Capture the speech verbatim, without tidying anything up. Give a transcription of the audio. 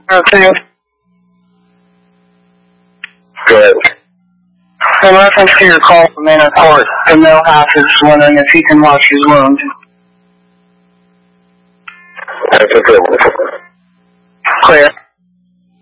Okay. Good. In reference to your call from Manor Court, the male half is wondering if he can wash his wound. That's a good one. Clear.